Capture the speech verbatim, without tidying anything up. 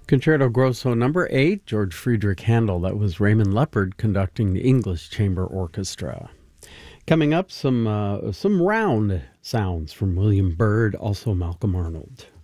Concerto Grosso number eight, George Friedrich Handel. That was Raymond Leppard conducting the English Chamber Orchestra. Coming up, some uh, some round sounds from William Byrd, also Malcolm Arnold.